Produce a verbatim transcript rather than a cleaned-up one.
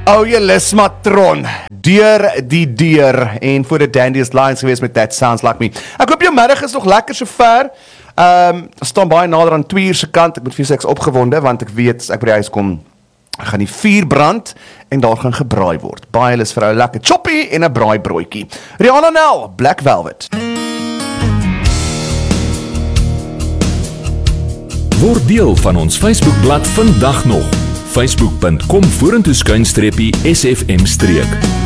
O jy Lismatron, deur die deur, en voor die Dandiest Lines gewees met That Sounds Like Me. Ek hoop jou middag is nog lekker so ver. Um, staan baie nader aan twee uur se kant, ek moet vir seks opgewonde, want ek weet, as ek by die huis kom, gaan die vuur brand, en daar gaan gebraai word. Baie is vir 'n lekker choppie en 'n braai broodjie. Rihanna Nel, Black Velvet. Word deel van ons Facebookblad vandag nog. facebook punt com vorentoe skuinstreepie S F M streek.